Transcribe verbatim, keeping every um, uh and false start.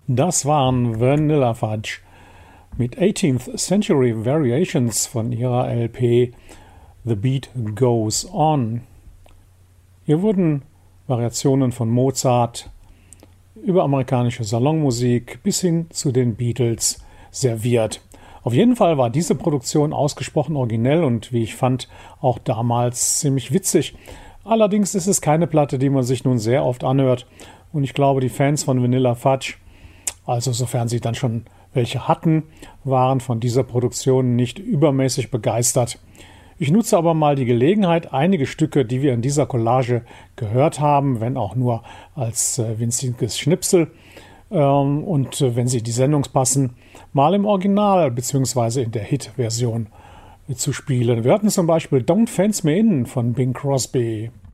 Das waren Vanilla Fudge mit eighteenth Century Variations von ihrer L P The Beat Goes On. Hier wurden Variationen von Mozart über amerikanische Salonmusik bis hin zu den Beatles serviert. Auf jeden Fall war diese Produktion ausgesprochen originell und, wie ich fand, auch damals ziemlich witzig. Allerdings ist es keine Platte, die man sich nun sehr oft anhört. Und ich glaube, die Fans von Vanilla Fudge, also sofern sie dann schon welche hatten, waren von dieser Produktion nicht übermäßig begeistert. Ich nutze aber mal die Gelegenheit, einige Stücke, die wir in dieser Collage gehört haben, wenn auch nur als äh, winziges Schnipsel, ähm, und äh, wenn sie die Sendung passen, mal im Original bzw. in der Hit-Version äh, zu spielen. Wir hatten zum Beispiel Don't Fence Me In von Bing Crosby.